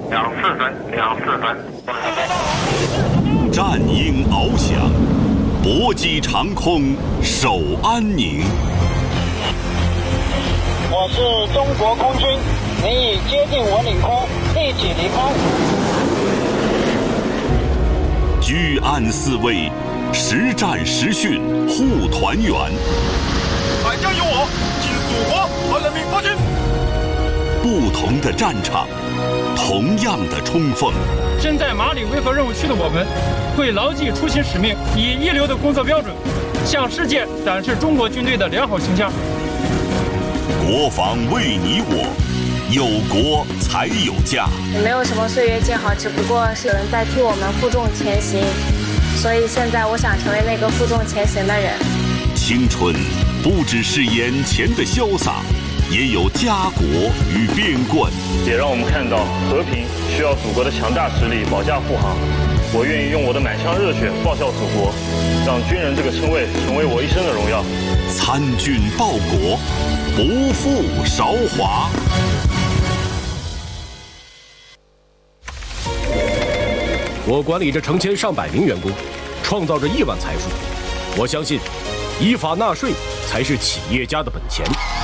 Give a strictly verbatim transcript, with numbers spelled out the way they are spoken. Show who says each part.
Speaker 1: 两四分，两四分。
Speaker 2: 战鹰翱翔，搏击长空守安宁。
Speaker 3: 我是中国空军，你已接近我领空，立即离开。
Speaker 2: 居安思危，实战实训护团圆。
Speaker 4: 海疆有我，敬祖国和人民国军。
Speaker 2: 不同的战场，同样的冲锋。
Speaker 5: 身在马里维和任务区的我们，会牢记初心使命，以一流的工作标准，向世界展示中国军队的良好形象。
Speaker 2: 国防为你我，有国才有家。
Speaker 6: 也没有什么岁月静好，只不过是有人在替我们负重前行。所以现在我想成为那个负重前行的人。
Speaker 2: 青春不只是眼前的潇洒，也有家国与边关。
Speaker 7: 也让我们看到和平需要祖国的强大实力保驾护航。我愿意用我的满腔热血报效祖国，让军人这个称谓成为我一生的荣耀。
Speaker 2: 参军报国，不负韶华。
Speaker 8: 我管理着成千上百名员工，创造着亿万财富。我相信，依法纳税才是企业家的本钱。